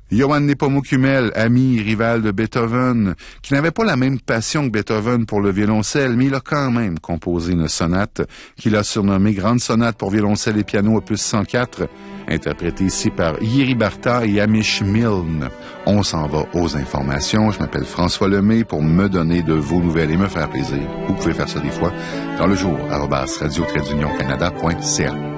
Johann Nepomuk-Hummel, ami et rival de Beethoven, qui n'avait pas la même passion que Beethoven pour le violoncelle, mais il a quand même composé une sonate qu'il a surnommée Grande sonate pour violoncelle et piano opus 104, interprétée ici par Jiří Bárta et Amish Milne. On s'en va aux informations. Je m'appelle François Lemay pour me donner de vos nouvelles et me faire plaisir. Vous pouvez faire ça des fois dans le jour, @radio-canada.ca.